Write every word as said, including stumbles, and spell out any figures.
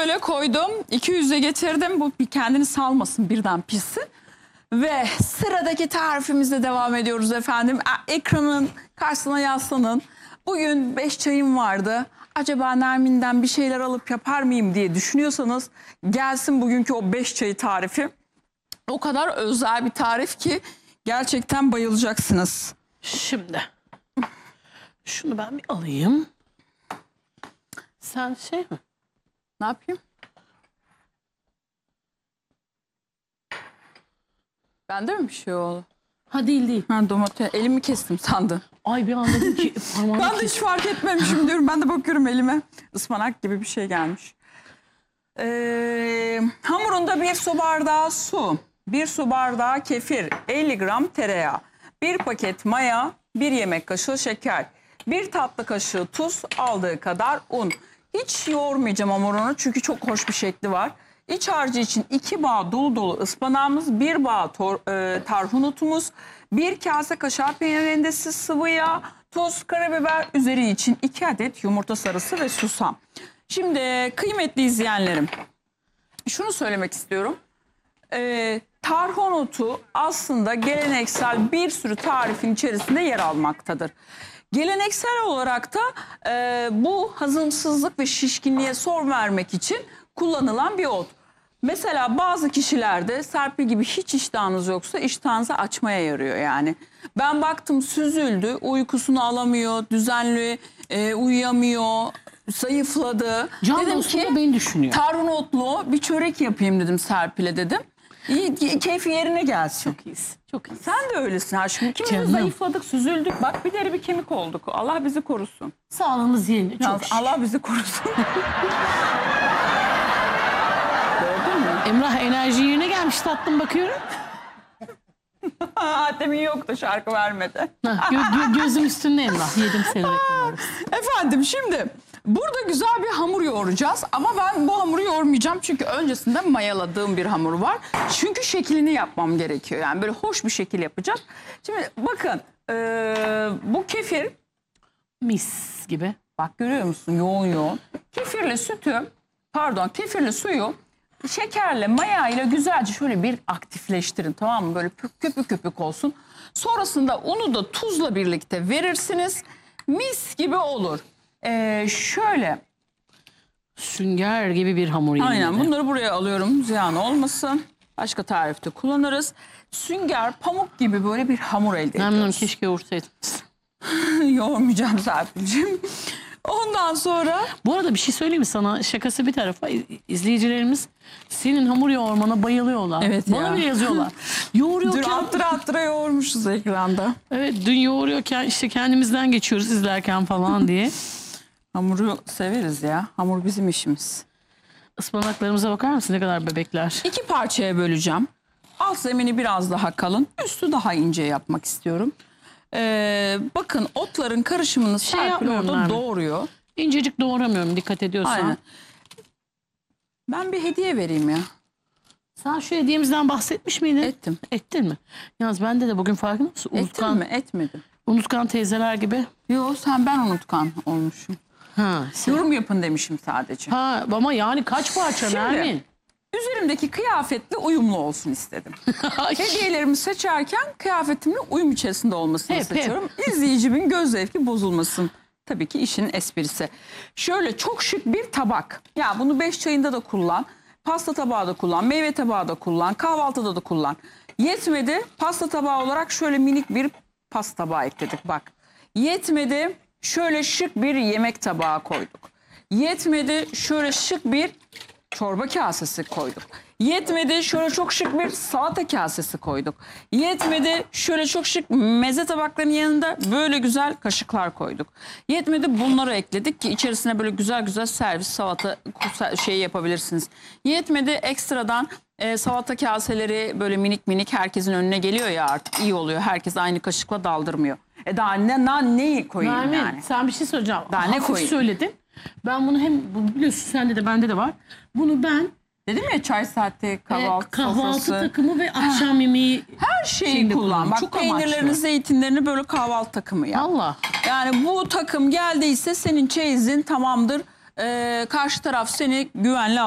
şöyle koydum. iki yüze getirdim. Bu bir kendini salmasın, birden pişsin. Ve sıradaki tarifimizle devam ediyoruz efendim. Ekranın karşısına yaslanın. Bugün beş çayım vardı. Acaba Nermin'den bir şeyler alıp yapar mıyım diye düşünüyorsanız gelsin bugünkü o beş çayı tarifi. O kadar özel bir tarif ki gerçekten bayılacaksınız. Şimdi şunu ben bir alayım. Sen şey mi? Ne yapayım? Bende mi bir şey oldu? Ha değil değil. Ha, domates. Elimi kestim sandım. Ay bir anda dedim ki parmağımı Ben de hiç fark etmemişim diyorum. Ben de bakıyorum elime. Ispanak gibi bir şey gelmiş. Ee, hamurunda bir su bardağı su, bir su bardağı kefir, elli gram tereyağı, bir paket maya, bir yemek kaşığı şeker, bir tatlı kaşığı tuz, aldığı kadar un. Hiç yoğurmayacağım hamurunu çünkü çok hoş bir şekli var. İç harcı için iki bağ dolu dolu ıspanağımız, bir bağ tor, e, tarhunutumuz, bir kase kaşar peynir rendesi, sıvı yağ, tuz, karabiber, üzeri için iki adet yumurta sarısı ve susam. Şimdi kıymetli izleyenlerim, şunu söylemek istiyorum. Ee, tarhunutu aslında geleneksel bir sürü tarifin içerisinde yer almaktadır. Geleneksel olarak da e, bu hazımsızlık ve şişkinliğe son vermek için kullanılan bir ot. Mesela bazı kişilerde Serpil gibi hiç iştahınız yoksa iştahınızı açmaya yarıyor yani. Ben baktım süzüldü, uykusunu alamıyor, düzenli e, uyuyamıyor, zayıfladı. Can dedim dostum ki da beni düşünüyor. tarhunotlu bir çörek yapayım dedim Serpil'e dedim. İyi, keyfi yerine gelsin. Çok iyisin. Çok iyisin. Sen de öylesin aşkım. İkimiz de Canım. zayıfladık, süzüldük. Bak bir deri bir kemik olduk. Allah bizi korusun. Sağlığımız yerinde. Çok Yalnız şükür. Allah bizi korusun. Gördün mü? Emrah enerji yerine gelmiş tatlım bakıyorum. Demin yoktu, şarkı vermedi. Ha, gö gö gözüm üstünde Emrah. Yedim seni reklam arası. Efendim şimdi burada güzel bir hamur yoğuracağız. Ama ben bu hamuru yoğurmayacağım. Çünkü öncesinde mayaladığım bir hamur var. Çünkü şeklini yapmam gerekiyor. Yani böyle hoş bir şekil yapacağız. Şimdi bakın ee, bu kefir. Mis gibi. Bak görüyor musun, yoğun yoğun. Kefirle sütü, pardon kefirle suyu şekerle maya ile güzelce şöyle bir aktifleştirin, tamam mı? Böyle köpük köpük olsun. Sonrasında unu da tuzla birlikte verirsiniz. Mis gibi olur. Ee, şöyle. Sünger gibi bir hamur yemin Aynen ederim. bunları buraya alıyorum, ziyan olmasın. Başka tarifte kullanırız. Sünger, pamuk gibi böyle bir hamur elde ediyoruz. Memnunum, keşke yoğursaydım. Yoğurmayacağım Serpil'cim. Ondan sonra... Bu arada bir şey söyleyeyim mi sana? Şakası bir tarafa, izleyicilerimiz senin hamur yoğurmana bayılıyorlar. Evet Bana ya. bile yazıyorlar. Dün Yoğuruyorken... attıra attıra yoğurmuşuz ekranda. Evet, dün yoğuruyorken işte kendimizden geçiyoruz izlerken falan diye. Hamuru severiz ya. Hamur bizim işimiz. Ispanaklarımıza bakar mısın ne kadar bebekler? İki parçaya böleceğim. Alt zemini biraz daha kalın, üstü daha ince yapmak istiyorum. Ee, bakın otların karışımını Şey Serpil yapmıyorum orada Nermin. doğruyor. İncecik doğramıyorum dikkat ediyorsan. Aynen. Ben bir hediye vereyim ya. Sen şu hediyemizden bahsetmiş miydin? Ettim. Ettin mi? Yalnız bende de bugün farkında mısın? Ettin Unutkan, mi? Etmedim. unutkan teyzeler gibi. Yok, sen ben unutkan olmuşum. Ha, sen- Yorum yapın demişim sadece. ha ama yani kaç parça Şimdi- Nermin? Üzerimdeki kıyafetle uyumlu olsun istedim. Hediyelerimi seçerken kıyafetimle uyum içerisinde olmasını Hep, seçiyorum. İzleyicimin göz zevki bozulmasın. Tabii ki işin esprisi. Şöyle çok şık bir tabak. Ya bunu beş çayında da kullan. Pasta tabağı da kullan. Meyve tabağı da kullan. Kahvaltıda da kullan. Yetmedi. Pasta tabağı olarak şöyle minik bir pasta tabağı ekledik bak. Yetmedi. Şöyle şık bir yemek tabağı koyduk. Yetmedi. Şöyle şık bir çorba kasesi koyduk. Yetmedi, şöyle çok şık bir salata kasesi koyduk. Yetmedi, şöyle çok şık meze tabaklarının yanında böyle güzel kaşıklar koyduk. Yetmedi, bunları ekledik ki içerisine böyle güzel güzel servis salata şey yapabilirsiniz. Yetmedi, ekstradan e, salata kaseleri böyle minik minik herkesin önüne geliyor ya, artık iyi oluyor. Herkes aynı kaşıkla daldırmıyor. E daha ne, ne neyi koyayım Nermin, yani? sen bir şey söyleyeceğim. Daha ne Hafif koyayım? söyledin. Ben bunu hem bu biliyorsun sende de bende de var. Bunu ben Dedim ya, çay saati, kahvaltı, e, kahvaltı sofrası. takımı ve akşam yemeği Her şeyi şeyinde kullan. kullan. Bak Çok peynirlerini, amaçlı. zeytinlerini böyle kahvaltı takımı yap. Allah. Yani bu takım geldiyse senin çeyizin tamamdır. Ee, karşı taraf seni güvenli